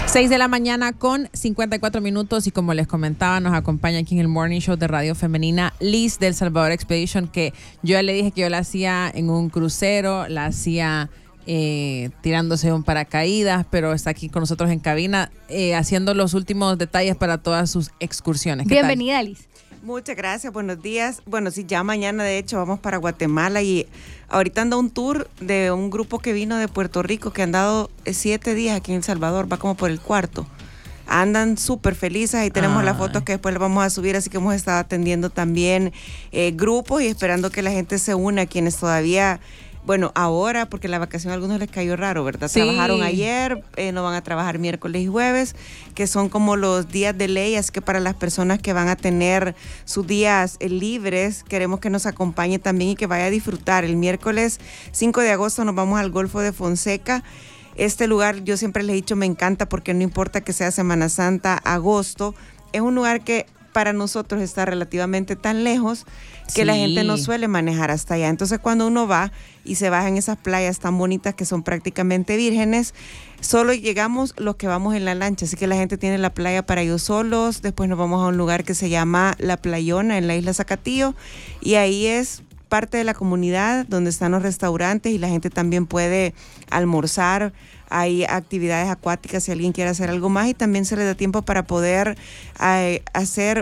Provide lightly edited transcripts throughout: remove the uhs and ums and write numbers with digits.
6 de la mañana con 54 minutos y como les comentaba, nos acompaña aquí en el Morning Show de Radio Femenina Liz del Salvador Expedition, que yo ya le dije que yo la hacía en un crucero, la hacía tirándose un paracaídas, pero está aquí con nosotros en cabina haciendo los últimos detalles para todas sus excursiones. Bienvenida, Liz. Muchas gracias, buenos días. Bueno, sí, ya mañana de hecho vamos para Guatemala y ahorita anda un tour de un grupo que vino de Puerto Rico que han dado 7 días aquí en El Salvador, va como por el cuarto. Andan súper felices, ahí tenemos las fotos que después las vamos a subir, así que hemos estado atendiendo también grupos y esperando que la gente se una, quienes todavía... Bueno, ahora, porque la vacación a algunos les cayó raro, ¿verdad? Sí. Trabajaron ayer, no van a trabajar miércoles y jueves, que son como los días de ley, así que para las personas que van a tener sus días libres, queremos que nos acompañe también y que vaya a disfrutar. El miércoles 5 de agosto nos vamos al Golfo de Fonseca. Este lugar, yo siempre les he dicho, me encanta porque no importa que sea Semana Santa, agosto, es un lugar que para nosotros está relativamente tan lejos que la gente no suele manejar hasta allá. Entonces cuando uno va y se baja en esas playas tan bonitas que son prácticamente vírgenes, solo llegamos los que vamos en la lancha, así que la gente tiene la playa para ellos solos. Después nos vamos a un lugar que se llama La Playona en la isla Zacatillo y ahí es parte de la comunidad donde están los restaurantes y la gente también puede almorzar. Hay actividades acuáticas si alguien quiere hacer algo más y también se le da tiempo para poder hacer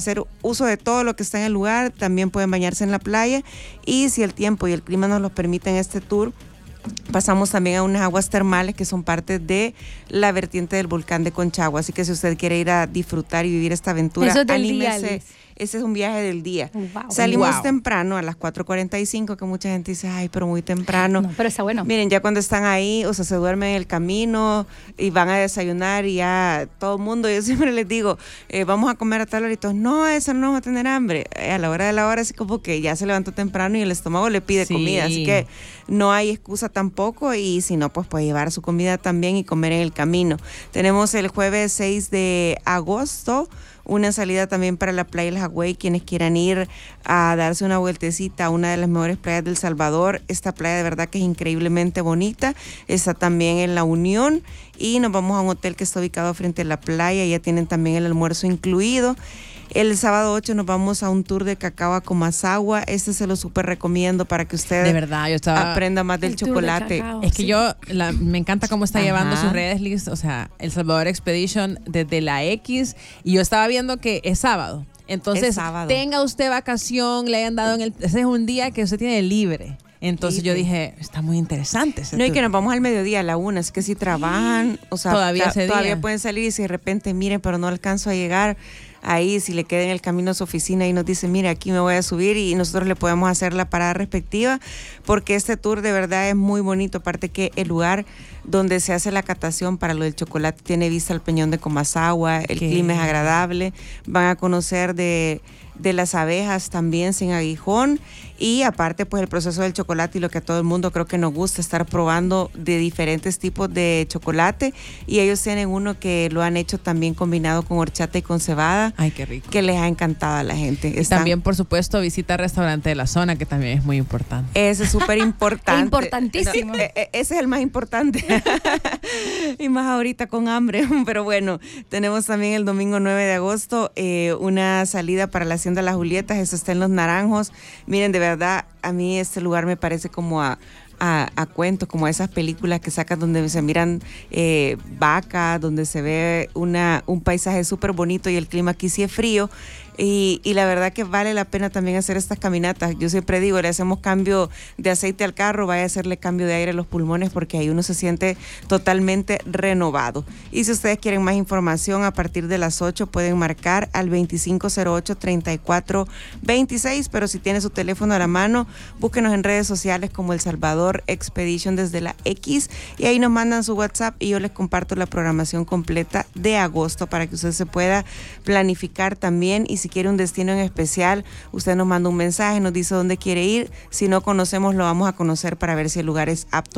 uso de todo lo que está en el lugar. También pueden bañarse en la playa y si el tiempo y el clima nos lo permiten este tour, pasamos también a unas aguas termales que son parte de la vertiente del volcán de Conchagua. Así que si usted quiere ir a disfrutar y vivir esta aventura, anímese. Ese es un viaje del día. Wow. Salimos temprano a las 4:45, que mucha gente dice, ay, pero muy temprano. No, pero está bueno. Miren, ya cuando están ahí, o sea, se duermen en el camino y van a desayunar y ya todo el mundo, yo siempre les digo, vamos a comer a tal hora y todos, no, eso no vamos a tener hambre. A la hora de la hora, así como que ya se levantó temprano y el estómago le pide comida, así que no hay excusa tampoco y si no, pues puede llevar su comida también y comer en el camino. Tenemos el jueves 6 de agosto, una salida también para la playa del Hawái, quienes quieran ir a darse una vueltecita a una de las mejores playas del Salvador. Esta playa de verdad que es increíblemente bonita, está también en La Unión y nos vamos a un hotel que está ubicado frente a la playa, ya tienen también el almuerzo incluido. El sábado 8 nos vamos a un tour de cacao a Comasagua. Este se lo súper recomiendo para que usted de verdad, aprenda más del chocolate. Es que me encanta cómo está llevando sus redes, Liz. O sea, El Salvador Expedition desde la X. Y yo estaba viendo que es sábado. Entonces, tenga usted vacación, le hayan dado ese es un día que usted tiene libre. Entonces yo dije, está muy interesante ese No, tour. y que nos vamos al mediodía a la 1, es que si trabajan, o sea, todavía pueden salir y si de repente, miren, pero no alcanzo a llegar, ahí si le queda en el camino a su oficina y nos dice, mire, aquí me voy a subir y nosotros le podemos hacer la parada respectiva, porque este tour de verdad es muy bonito, aparte que el lugar donde se hace la catación para lo del chocolate tiene vista al Peñón de Comasagua, el clima es agradable, van a conocer de las abejas también sin aguijón y aparte pues el proceso del chocolate y lo que a todo el mundo creo que nos gusta estar probando de diferentes tipos de chocolate y ellos tienen uno que lo han hecho también combinado con horchata y con cebada. Ay, qué rico. Que les ha encantado a la gente. Y también por supuesto visita al restaurante de la zona que también es muy importante. Ese es súper importante. Importantísimo. No, ese es el más importante y más ahorita con hambre, pero bueno, tenemos también el domingo 9 de agosto una salida para la Hacienda Las Julietas, eso está en Los Naranjos. Miren, de verdad, a mí este lugar me parece como a cuentos, como a esas películas que sacan donde se miran vacas, donde se ve un paisaje súper bonito y el clima aquí sí es frío. Y la verdad que vale la pena también hacer estas caminatas. Yo siempre digo, le hacemos cambio de aceite al carro, vaya a hacerle cambio de aire a los pulmones porque ahí uno se siente totalmente renovado. Y si ustedes quieren más información, a partir de las 8 pueden marcar al 2508-3426, pero si tiene su teléfono a la mano, búsquenos en redes sociales como El Salvador Expedition desde la X y ahí nos mandan su WhatsApp y yo les comparto la programación completa de agosto para que usted se pueda planificar también y si quiere un destino en especial, usted nos manda un mensaje, nos dice dónde quiere ir. Si no conocemos, lo vamos a conocer para ver si el lugar es apto